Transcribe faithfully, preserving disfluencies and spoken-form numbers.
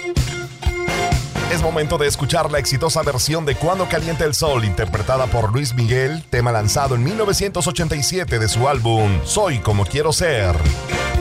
Es momento de escuchar la exitosa versión de Cuando Calienta el Sol, interpretada por Luis Miguel, tema lanzado en mil novecientos ochenta y siete de su álbum Soy Como Quiero Ser.